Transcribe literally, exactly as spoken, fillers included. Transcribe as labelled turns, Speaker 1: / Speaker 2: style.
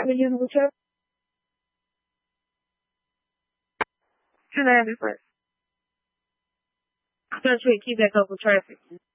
Speaker 1: Have you used wheelchair? Turn that in first. I'm gonna try to keep that up with traffic.